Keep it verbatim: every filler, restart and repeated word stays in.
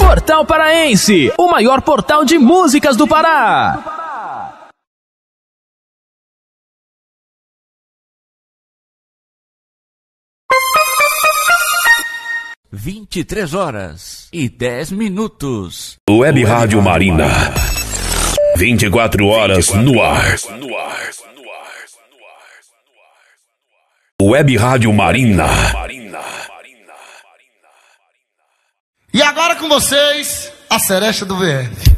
Portal Paraense, o maior portal de músicas do Pará. vinte e três horas e dez minutos. Web Rádio Marina. vinte e quatro horas no ar. Web Rádio Marina. E agora com vocês, a Seresta do V F.